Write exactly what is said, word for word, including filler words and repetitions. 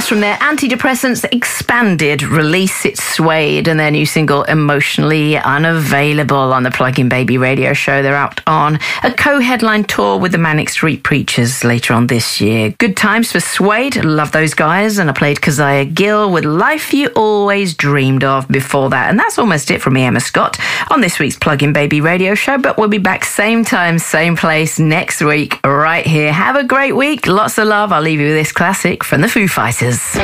That's from their Antidepressants expanded release. It's Suede and their new single Emotionally Unavailable on the Plug-in Baby radio show. They're out on a co-headline tour with the Manic Street Preachers later on this year. Good times for Suede. Love those guys. And I played Keziah Gill with Life You Always Dreamed Of before that. And that's almost it from me, Emma Scott, on this week's Plug-in Baby radio show. But we'll be back same time, same place next week right here. Have a great week. Lots of love. I'll leave you with this classic from the Foo Fighters.